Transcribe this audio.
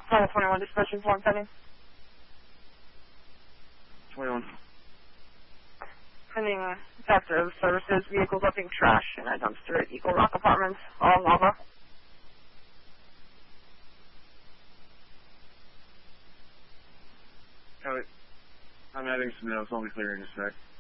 Level 21 dispatching form pending. 21. Pending theft of services, vehicle dumping trash in a dumpster at Eagle Rock Apartments, all Nova. I'm adding some notes. I'll be clearing in a sec.